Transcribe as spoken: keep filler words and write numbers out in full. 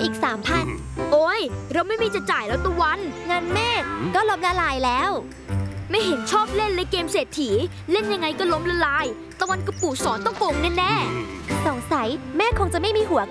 อีก สามพันโอ้ยเราไม่มีจะจ่ายแล้วตะวันเงินเมฆก็ล้มละลายแล้วไม่เห็นชอบเล่นเลยเกมเศรษฐีเล่นยังไงก็ล้มละลายตะวันกระปู่สอนต้องโกงแน่สงสัยแม่คงจะไม่มีหัว